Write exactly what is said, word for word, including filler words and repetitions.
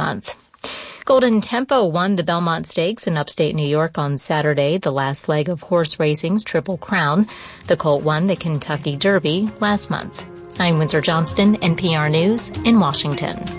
month. Golden Tempo won the Belmont Stakes in upstate New York on Saturday, the last leg of horse racing's Triple Crown. The colt won the Kentucky Derby last month. I'm Windsor Johnston, N P R News in Washington.